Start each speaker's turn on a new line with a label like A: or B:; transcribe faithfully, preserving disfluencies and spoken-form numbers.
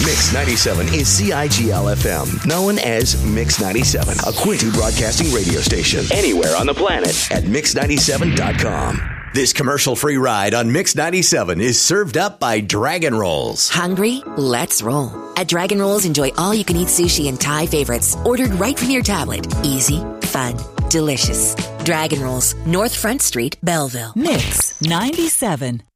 A: Mix ninety-seven is C I G L F M, known as Mix ninety-seven, a Quincy broadcasting radio station. Anywhere on the planet at mix ninety-seven dot com. This commercial-free ride on Mix ninety-seven is served up by Dragon Rolls.
B: Hungry? Let's roll. At Dragon Rolls, enjoy all-you-can-eat sushi and Thai favorites, ordered right from your tablet. Easy, fun, delicious. Dragon Rolls, North Front Street, Belleville.
C: Mix ninety-seven.